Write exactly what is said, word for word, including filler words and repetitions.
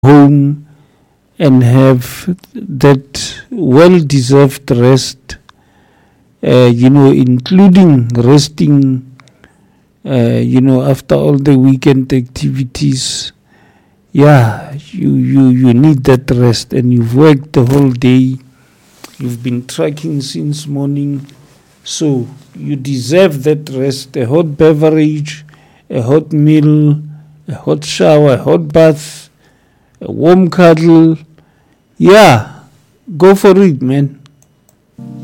home and have that well-deserved rest, uh, you know, including resting, uh, you know, after all the weekend activities. Yeah, you, you, you need that rest, and you've worked the whole day. You've been trekking since morning. So you deserve that rest, a hot beverage, a hot meal, a hot shower, a hot bath, a warm cuddle. Yeah, go for it, man.